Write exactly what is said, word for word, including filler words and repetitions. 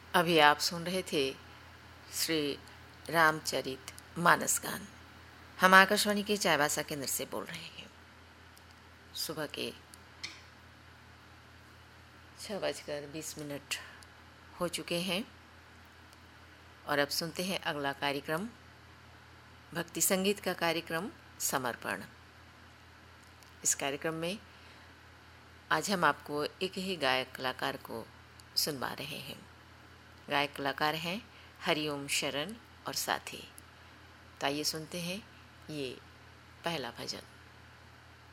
अभी आप सुन रहे थे श्री रामचरित मानस गान। हम आकाशवाणी के चाईबासा केंद्र से बोल रहे हैं। सुबह के छः बजकर बीस मिनट हो चुके हैं और अब सुनते हैं अगला कार्यक्रम, भक्ति संगीत का कार्यक्रम समर्पण। इस कार्यक्रम में आज हम आपको एक ही गायक कलाकार को सुनवा रहे हैं। गायक कलाकार हैं हरिओम शरण और साथी। तो आइए सुनते हैं ये पहला भजन।